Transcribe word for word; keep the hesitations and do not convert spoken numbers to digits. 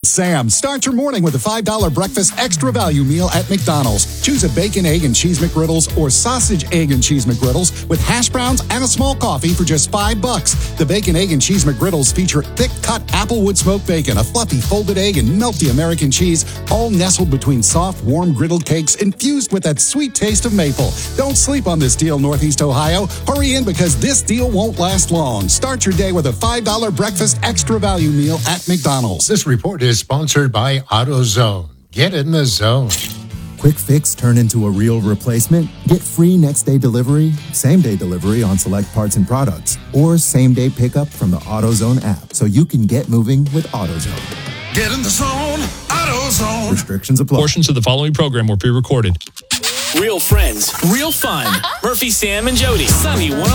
Sam, start your morning with a five dollar breakfast extra value meal at McDonald's. Choose a bacon, egg, and cheese McGriddles or sausage, egg, and cheese McGriddles with hash browns and a small coffee for just five bucks. The bacon, egg, and cheese McGriddles feature thick-cut applewood smoked bacon, a fluffy folded egg, and melty American cheese, all nestled between soft, warm griddled cakes infused with that sweet taste of maple. Don't sleep on this deal, Northeast Ohio. Hurry in because this deal won't last long. Start your day with a five dollar breakfast extra value meal at McDonald's. This report is sponsored by AutoZone. Get in the zone. Quick fix turn into a real replacement? Get free next day delivery, same day delivery on select parts and products, or same day pickup from the AutoZone app so you can get moving with AutoZone. Get in the zone, AutoZone. Restrictions apply. Portions of the following program were pre-recorded. Real friends, real fun. Murphy, Sam, and Jody. Sunny one oh